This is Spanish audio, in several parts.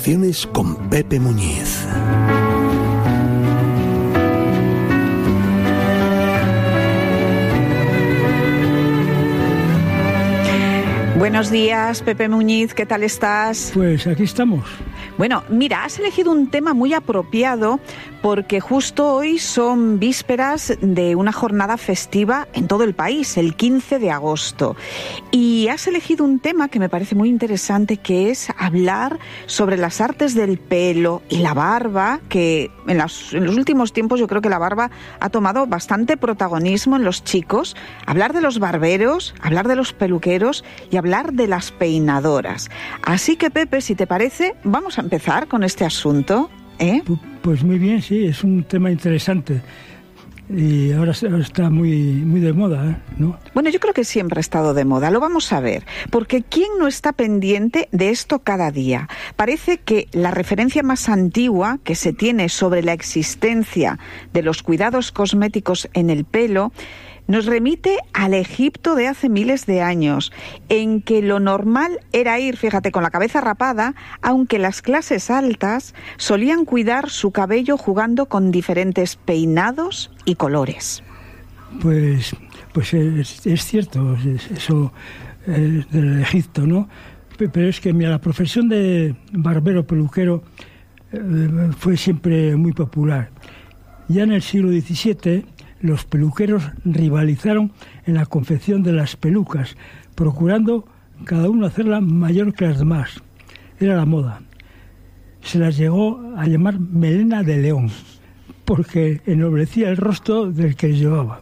Conversaciones con Pepe Muñiz. Buenos días, Pepe Muñiz, ¿qué tal estás? Pues aquí estamos. Bueno, mira, has elegido un tema muy apropiado porque justo hoy son vísperas de una jornada festiva en todo el país, el 15 de agosto. Y has elegido un tema que me parece muy interesante, que es hablar sobre las artes del pelo y la barba, que en los últimos tiempos yo creo que la barba ha tomado bastante protagonismo en los chicos. Hablar de los barberos, hablar de los peluqueros y hablar de las peinadoras. Así que, Pepe, si te parece, vamos a empezar con este asunto, ¿eh? Pues muy bien, sí, es un tema interesante y ahora está muy de moda, ¿no? Bueno, yo creo que siempre ha estado de moda, lo vamos a ver, porque ¿quién no está pendiente de esto cada día? Parece que la referencia más antigua que se tiene sobre la existencia de los cuidados cosméticos en el pelo nos remite al Egipto de hace miles de años, en que lo normal era ir, fíjate, con la cabeza rapada, aunque las clases altas solían cuidar su cabello jugando con diferentes peinados y colores. Pues es cierto, eso del Egipto, ¿no? Pero es que, mira, la profesión de barbero peluquero fue siempre muy popular. Ya en el siglo XVII, los peluqueros rivalizaron en la confección de las pelucas, procurando cada uno hacerla mayor que las demás. Era la moda. Se las llegó a llamar melena de león, porque ennoblecía el rostro del que llevaba.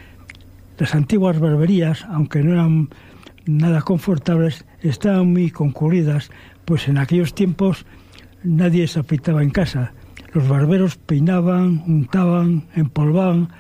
Las antiguas barberías, aunque no eran nada confortables, estaban muy concurridas, pues en aquellos tiempos nadie se afeitaba en casa. Los barberos peinaban, untaban, empolvaban,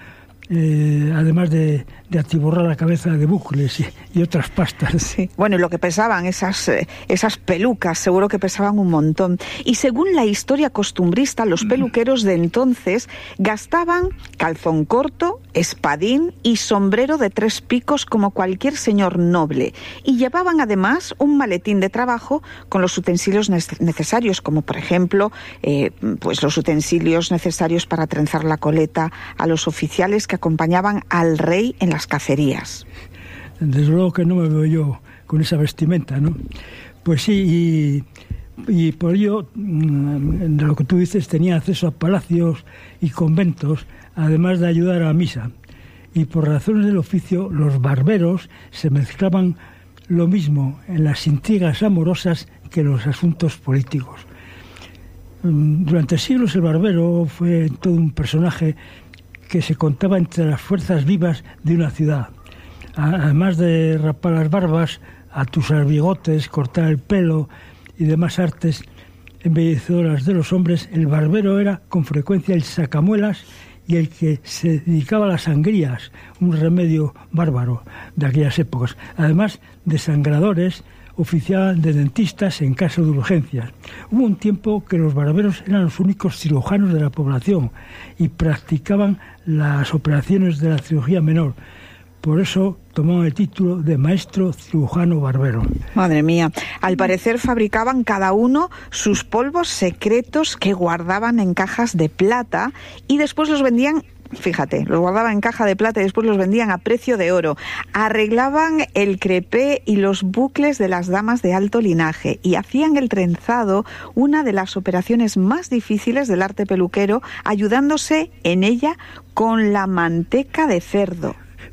además de atiborrar la cabeza de bucles y otras pastas. Sí. Bueno, y lo que pesaban esas pelucas, seguro que pesaban un montón. Y según la historia costumbrista, los peluqueros de entonces gastaban calzón corto, espadín y sombrero de 3 picos como cualquier señor noble. Y llevaban además un maletín de trabajo con los utensilios necesarios, como por ejemplo, pues los utensilios necesarios para trenzar la coleta a los oficiales que acompañaban al rey en las cacerías. Desde luego que no me veo yo con esa vestimenta, ¿no? Pues sí, y por ello, de lo que tú dices, tenía acceso a palacios y conventos, además de ayudar a la misa. Y por razones del oficio, los barberos se mezclaban lo mismo en las intrigas amorosas que en los asuntos políticos. Durante siglos el barbero fue todo un personaje que se contaba entre las fuerzas vivas de una ciudad. Además de rapar las barbas, atusar bigotes, cortar el pelo y demás artes embellecedoras de los hombres, el barbero era con frecuencia el sacamuelas y el que se dedicaba a las sangrías, un remedio bárbaro de aquellas épocas. Además de sangradores, oficiaban de dentistas en caso de urgencias. Hubo un tiempo que los barberos eran los únicos cirujanos de la población y practicaban las operaciones de la cirugía menor. Por eso tomaban el título de maestro cirujano barbero. Madre mía, al parecer fabricaban cada uno sus polvos secretos que guardaban en cajas de plata y después los vendían. Fíjate, los guardaban en caja de plata y después los vendían a precio de oro. Arreglaban el crepé y los bucles de las damas de alto linaje y hacían el trenzado, una de las operaciones más difíciles del arte peluquero, ayudándose en ella con la manteca de cerdo.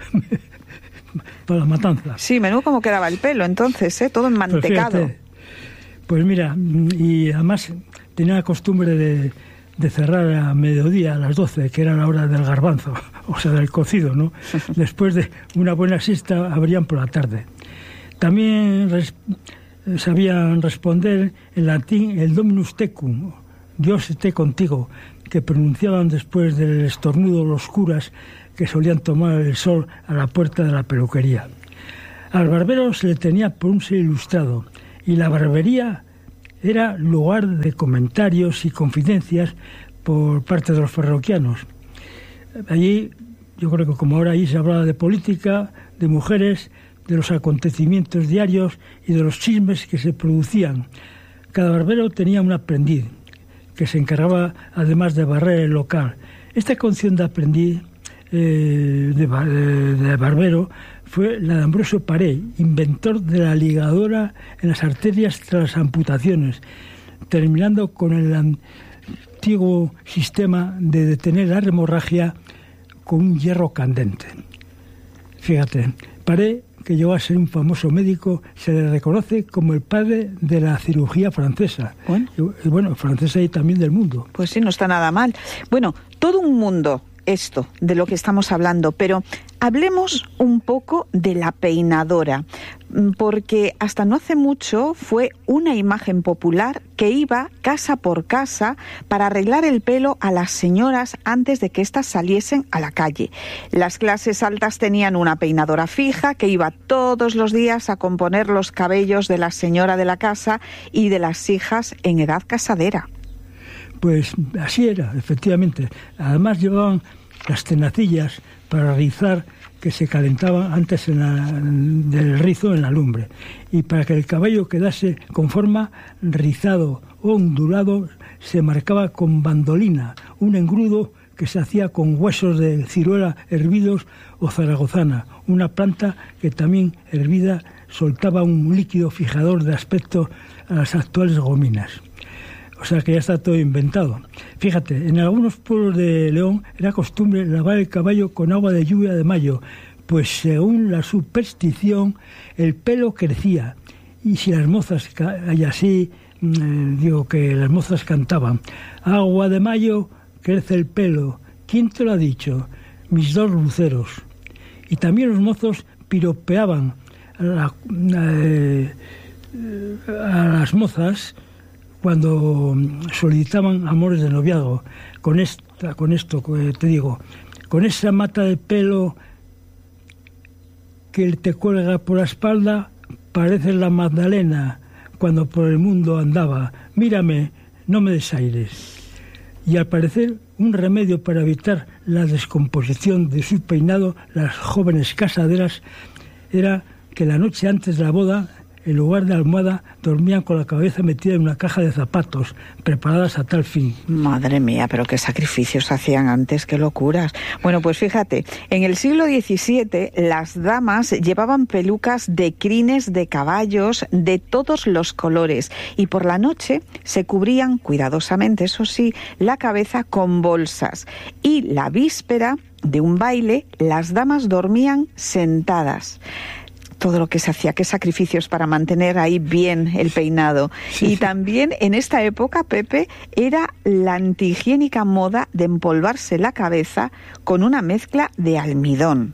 Para la matanza. Sí, menudo como quedaba el pelo entonces, todo enmantecado. Pues mira, y además tenía la costumbre de cerrar a mediodía, a las 12, que era la hora del garbanzo, o sea, del cocido, ¿no? Después de una buena siesta, abrían por la tarde. También sabían responder en latín el Dominus tecum, Dios esté contigo, que pronunciaban después del estornudo los curas que solían tomar el sol a la puerta de la peluquería. Al barbero se le tenía por un ser ilustrado, y la barbería era lugar de comentarios y confidencias por parte de los parroquianos. Allí, yo creo que como ahora allí se hablaba de política, de mujeres, de los acontecimientos diarios y de los chismes que se producían. Cada barbero tenía un aprendiz que se encargaba además de barrer el local. Esta condición de aprendiz de barbero fue la de Ambrosio Paré, inventor de la ligadora en las arterias tras las amputaciones, terminando con el antiguo sistema de detener la hemorragia con un hierro candente. Fíjate, Paré, que llegó a ser un famoso médico, se le reconoce como el padre de la cirugía francesa. Bueno, francesa y también del mundo. Pues sí, no está nada mal. Bueno, todo un mundo esto de lo que estamos hablando, pero hablemos un poco de la peinadora, porque hasta no hace mucho fue una imagen popular que iba casa por casa para arreglar el pelo a las señoras antes de que éstas saliesen a la calle. Las clases altas tenían una peinadora fija que iba todos los días a componer los cabellos de la señora de la casa y de las hijas en edad casadera. Pues así era, efectivamente. Además llevaban las tenacillas para rizar que se calentaban antes del rizo en la lumbre. Y para que el cabello quedase con forma rizado o ondulado, se marcaba con bandolina, un engrudo que se hacía con huesos de ciruela hervidos o zaragozana, una planta que también hervida soltaba un líquido fijador de aspecto a las actuales gominas. O sea que ya está todo inventado. Fíjate, en algunos pueblos de León era costumbre lavar el caballo con agua de lluvia de mayo, pues según la superstición el pelo crecía. Y si las mozas, y así digo que las mozas cantaban, agua de mayo crece el pelo. ¿Quién te lo ha dicho? Mis dos luceros. Y también los mozos piropeaban a las mozas cuando solicitaban amores de noviazgo, con esto te digo, con esa mata de pelo que te cuelga por la espalda, pareces la Magdalena cuando por el mundo andaba, mírame, no me desaires. Y al parecer un remedio para evitar la descomposición de su peinado, las jóvenes casaderas, era que la noche antes de la boda, en lugar de almohada, dormían con la cabeza metida en una caja de zapatos, preparadas a tal fin. Madre mía, pero qué sacrificios hacían antes, qué locuras. Bueno, pues fíjate, en el siglo XVII las damas llevaban pelucas de crines de caballos de todos los colores y por la noche se cubrían cuidadosamente, eso sí, la cabeza con bolsas. Y la víspera de un baile, las damas dormían sentadas. Todo lo que se hacía, qué sacrificios para mantener ahí bien el peinado. Y también en esta época, Pepe, era la antihigiénica moda de empolvarse la cabeza con una mezcla de almidón.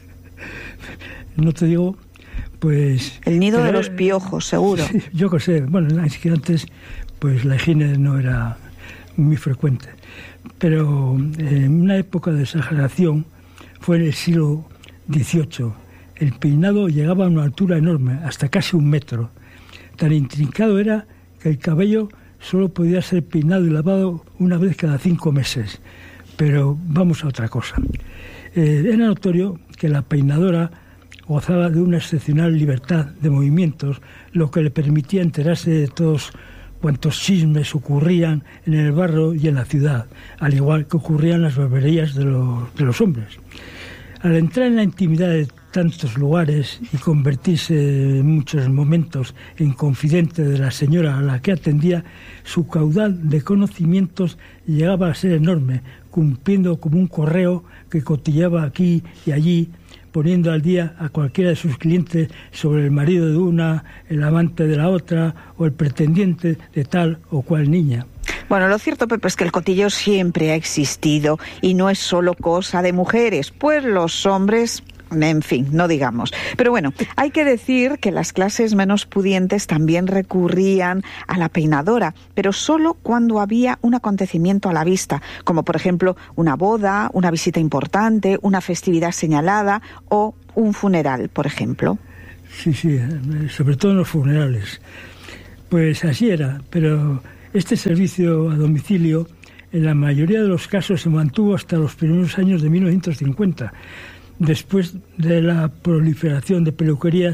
No te digo, pues... El nido de los piojos, seguro. Sí, yo qué sé, bueno, es que antes pues la higiene no era muy frecuente. Pero en una época de exageración fue en el siglo XVIII. El peinado llegaba a una altura enorme, hasta casi 1 metro. Tan intrincado era que el cabello solo podía ser peinado y lavado una vez cada 5 meses. Pero vamos a otra cosa. Era notorio que la peinadora gozaba de una excepcional libertad de movimientos, lo que le permitía enterarse de todos cuantos chismes ocurrían en el barrio y en la ciudad, al igual que ocurrían en las barberías de los hombres. Al entrar en la intimidad de tantos lugares y convertirse en muchos momentos en confidente de la señora a la que atendía, su caudal de conocimientos llegaba a ser enorme, cumpliendo como un correo que cotilleaba aquí y allí, poniendo al día a cualquiera de sus clientes sobre el marido de una, el amante de la otra o el pretendiente de tal o cual niña. Bueno, lo cierto, Pepe, es que el cotilleo siempre ha existido y no es solo cosa de mujeres, pues los hombres... En fin, no digamos. Pero bueno, hay que decir que las clases menos pudientes también recurrían a la peinadora, pero solo cuando había un acontecimiento a la vista, como por ejemplo una boda, una visita importante, una festividad señalada o un funeral, por ejemplo. Sí, sobre todo en los funerales. Pues así era, pero este servicio a domicilio en la mayoría de los casos se mantuvo hasta los primeros años de 1950. Después de la proliferación de peluquerías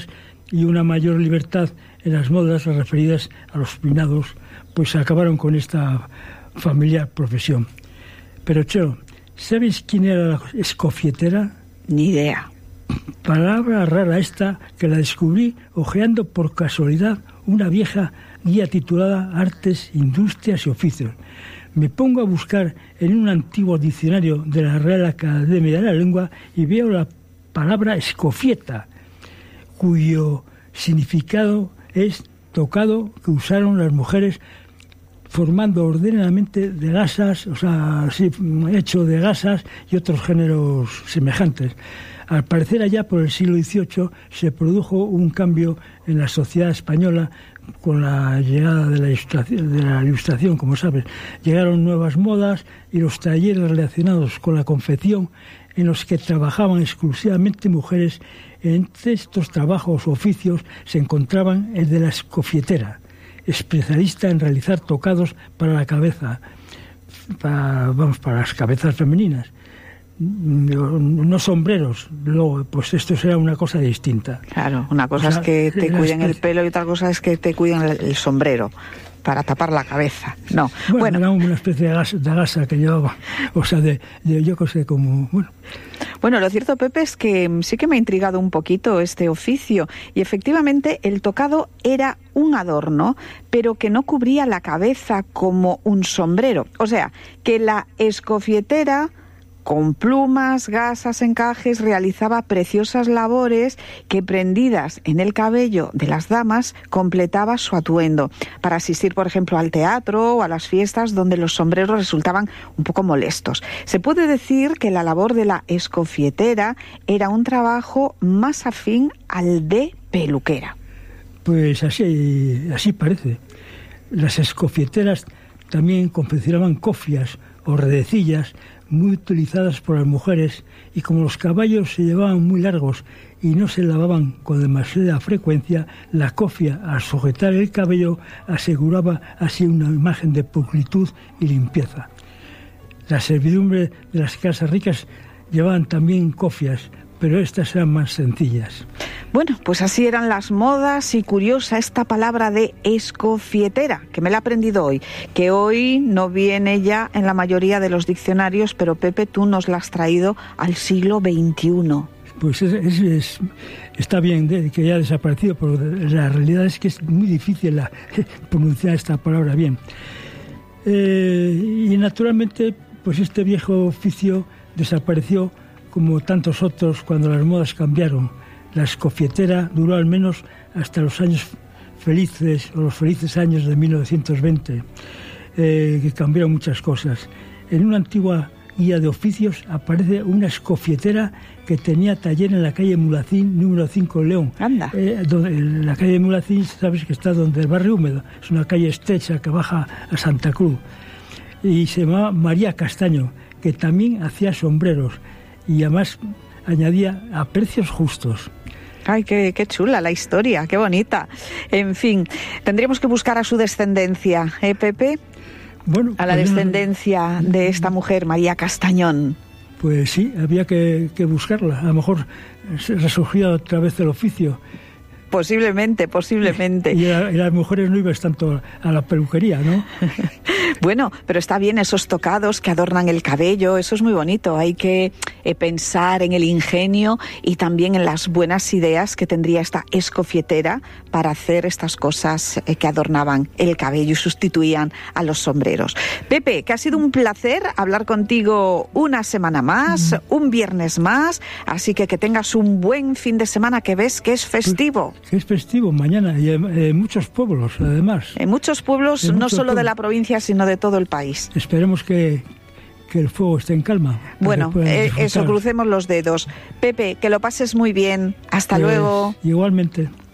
y una mayor libertad en las modas referidas a los peinados, pues acabaron con esta familiar profesión. Pero, Chelo, ¿sabes quién era la escofietera? Ni idea. Palabra rara esta que la descubrí hojeando por casualidad una vieja guía titulada Artes, Industrias y Oficios. Me pongo a buscar en un antiguo diccionario de la Real Academia de la Lengua y veo la palabra escofieta, cuyo significado es tocado que usaron las mujeres formando ordenadamente de gasas, o sea, así, hecho de gasas y otros géneros semejantes. Al parecer allá por el siglo XVIII se produjo un cambio en la sociedad española con la llegada de la Ilustración, como sabes. Llegaron nuevas modas y los talleres relacionados con la confección en los que trabajaban exclusivamente mujeres. Entre estos trabajos o oficios se encontraban el de la escofietera, especialista en realizar tocados para la cabeza, para las cabezas femeninas. No sombreros, luego, pues esto será una cosa distinta. Claro, una cosa es que te cuiden el pelo y otra cosa es que te cuiden el sombrero para tapar la cabeza. No, bueno, era una especie de gasa que llevaba, o sea, yo que sé, como, bueno. Bueno, lo cierto, Pepe, es que sí que me ha intrigado un poquito este oficio y efectivamente el tocado era un adorno, pero que no cubría la cabeza como un sombrero. O sea, que la escofietera, con plumas, gasas, encajes, realizaba preciosas labores que, prendidas en el cabello de las damas, completaba su atuendo para asistir, por ejemplo, al teatro o a las fiestas donde los sombreros resultaban un poco molestos. Se puede decir que la labor de la escofietera era un trabajo más afín al de peluquera. Pues así parece. Las escofieteras también confeccionaban cofias o redecillas muy utilizadas por las mujeres, y como los caballos se llevaban muy largos y no se lavaban con demasiada frecuencia, la cofia, al sujetar el cabello, aseguraba así una imagen de pulcritud y limpieza. La servidumbre de las casas ricas llevaban también cofias, pero estas eran más sencillas. Bueno, pues así eran las modas, y curiosa esta palabra de escofietera, que me la he aprendido hoy, que hoy no viene ya en la mayoría de los diccionarios, pero Pepe, tú nos la has traído al siglo XXI. Pues está bien que haya desaparecido, pero la realidad es que es muy difícil pronunciar esta palabra bien. Y naturalmente, pues este viejo oficio desapareció como tantos otros cuando las modas cambiaron. La escofietera duró al menos hasta los años felices, o los felices años de 1920, que cambiaron muchas cosas. En una antigua guía de oficios aparece una escofietera que tenía taller en la calle Mulhacín, número 5, León. Anda. La calle Mulhacín, sabes que está donde el barrio húmedo, es una calle estrecha que baja a Santa Cruz. Y se llamaba María Castaño, que también hacía sombreros y además añadía a precios justos. Ay, qué chula la historia, qué bonita. En fin, tendríamos que buscar a su descendencia, Pepe? Bueno, a la descendencia de esta mujer, María Castañón. Pues sí, había que buscarla. A lo mejor resurgía otra vez el oficio. Posiblemente. Y las mujeres no ibas tanto a la peluquería, ¿no? Bueno, pero está bien esos tocados que adornan el cabello, eso es muy bonito. Hay que pensar en el ingenio y también en las buenas ideas que tendría esta escofietera para hacer estas cosas que adornaban el cabello y sustituían a los sombreros. Pepe, que ha sido un placer hablar contigo una semana más, un viernes más, así que tengas un buen fin de semana, que ves que es festivo. Que es festivo mañana, y en muchos pueblos, además. En muchos pueblos, no solo de la provincia, sino de todo el país. Esperemos que el fuego esté en calma. Bueno, eso, crucemos los dedos. Pepe, que lo pases muy bien. Hasta luego. Igualmente.